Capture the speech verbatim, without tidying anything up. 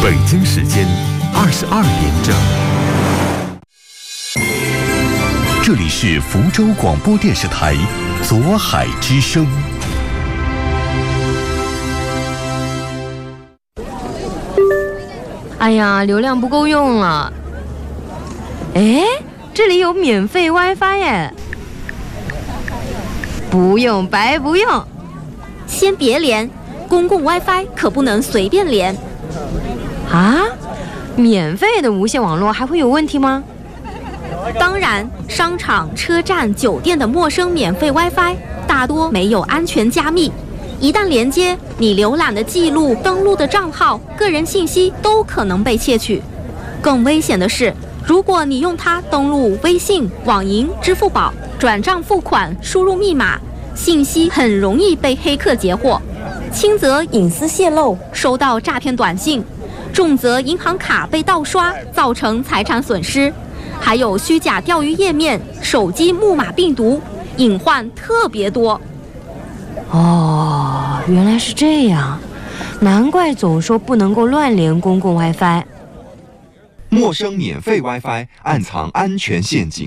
北京时间二十二点整。这里是福州广播电视台左海之声。 哎呀，流量不够用了。哎，这里有免费 WiFi 耶！不用白不用。 先别连，公共 WiFi 可不能随便连。 啊？免费的无线网络还会有问题吗？ 当然，商场、车站、酒店的陌生免费 WiFi 大多没有安全加密，一旦连接，你浏览的记录、登录的账号、个人信息都可能被窃取。更危险的是，如果你用它登录微信、网银、支付宝、转账付款、输入密码，信息很容易被黑客截获，轻则隐私泄露，收到诈骗短信，重则银行卡被盗刷，造成财产损失。还有虚假钓鱼页面、手机木马病毒，隐患特别多。 哦，原来是这样，难怪总说不能够乱连公共 WiFi。 陌生免费 WiFi 暗藏安全陷阱。